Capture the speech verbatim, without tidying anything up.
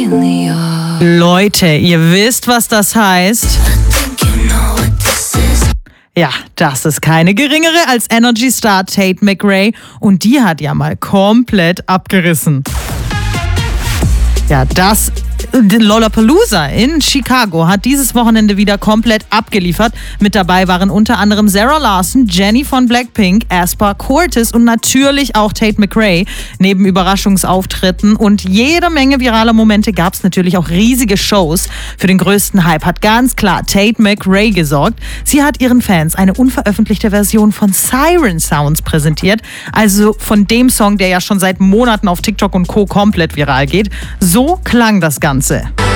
Leute, ihr wisst, was das heißt. Ja, das ist keine geringere als Energy Star Tate McRae und die hat ja mal komplett abgerissen. Ja, das Lollapalooza in Chicago hat dieses Wochenende wieder komplett abgeliefert. Mit dabei waren unter anderem Sarah Larson, Jennie von Blackpink, Aespa Curtis und natürlich auch Tate McRae. Neben Überraschungsauftritten und jede Menge viraler Momente gab es natürlich auch riesige Shows. Für den größten Hype hat ganz klar Tate McRae gesorgt. Sie hat ihren Fans eine unveröffentlichte Version von Siren Sounds präsentiert, also von dem Song, der ja schon seit Monaten auf TikTok und Co. komplett viral geht. So klang das Ganze.